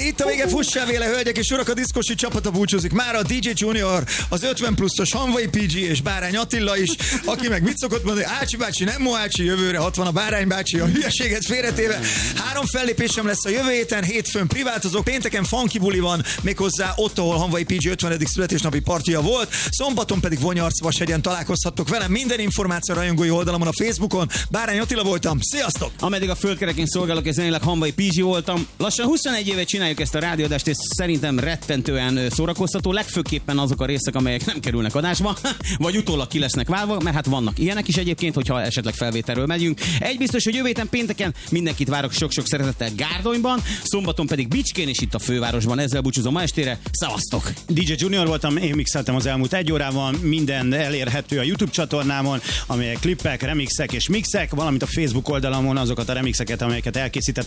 Itt a vége, fussál véle, hölgyek és urak, a diszkosi csapata búcsúzik. Már a DJ Junior, az 50 pluszos Hanvai PG és Bárány Attila is, aki meg mit szokott mondani, Ácsi bácsi, nem Moácsi, jövőre 60 a Bárány bácsi, a hülyeséget félretéve. 3 fellépésem lesz a jövő héten, hétfőn privátozok, pénteken funky buli van, méghozzá ott, ahol Hanvai PG 50. születésnapi partija volt, szombaton pedig Vonyarc-Vashegyen találkozhattok velem. Minden információ a rajongói oldalamon, a Facebookon. Bárány Attila voltam, sziasztok! Ameddig a földkerekén szolgálok, és zenéleg Hanvai PG voltam. Lassan 21 éve csináljuk ezt a rádióadást, és szerintem rettentően szórakoztató, legfőképpen azok a részek, amelyek nem kerülnek adásba, vagy utólag ki lesznek válva, mert hát vannak ilyenek is egyébként, hogyha esetleg felvételről megyünk. Egy biztos, hogy jövő héten pénteken mindenkit várok sok-sok szeretettel Gárdonyban, szombaton pedig Bicskén és itt a fővárosban. Ezzel búcsúzom ma estére, szavaztok! DJ Junior voltam, én mixeltem az elmúlt 1 órában, minden elérhető a YouTube csatornámon, amelyek klippek, remixek és mixek, valamint a Facebook oldalamon azokat a remixeket, amelyeket elkészítettem